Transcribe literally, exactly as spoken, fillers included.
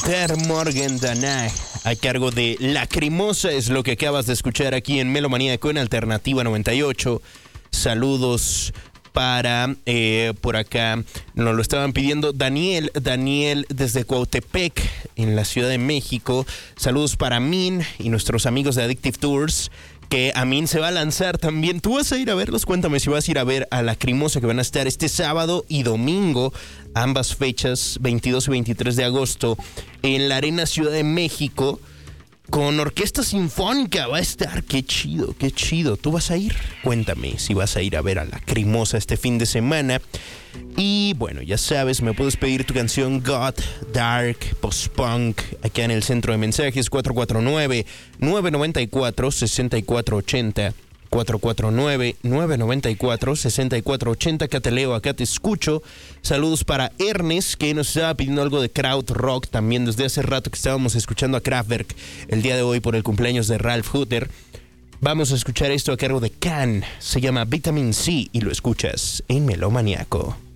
Ter Morgen Danach, a cargo de Lacrimosa, es lo que acabas de escuchar aquí en Melomaníaco en Alternativa noventa y ocho. Saludos para, eh, por acá, nos lo estaban pidiendo Daniel, Daniel desde Cuautepec, en la Ciudad de México. Saludos para Min y nuestros amigos de Addictive Tours, que Amin se va a lanzar también. ¿Tú vas a ir a verlos? Cuéntame si vas a ir a ver a Lacrimosa, que van a estar este sábado y domingo, ambas fechas, veintidós y veintitrés de agosto, en la Arena Ciudad de México, con orquesta sinfónica. Va a estar, qué chido, qué chido. ¿Tú vas a ir? Cuéntame si vas a ir a ver a Lacrimosa este fin de semana. Y bueno, ya sabes, me puedes pedir tu canción Goth, Dark, Post-Punk, acá en el centro de mensajes, cuatro cuatro nueve, nueve nueve cuatro, seis cuatro ocho cero. cuatro cuatro nueve, nueve nueve cuatro, seis cuatro ocho cero. Acá te leo, acá te escucho. Saludos para Ernest, que nos estaba pidiendo algo de Kraut Rock también desde hace rato, que estábamos escuchando a Kraftwerk el día de hoy por el cumpleaños de Ralph Hutter. Vamos a escuchar esto a cargo de Can. Se llama Vitamin C y lo escuchas en Melomaníaco.